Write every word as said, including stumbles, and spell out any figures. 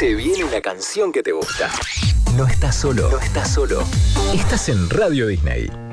Se viene una canción que te gusta. No estás solo, no estás solo. Estás en Radio Disney.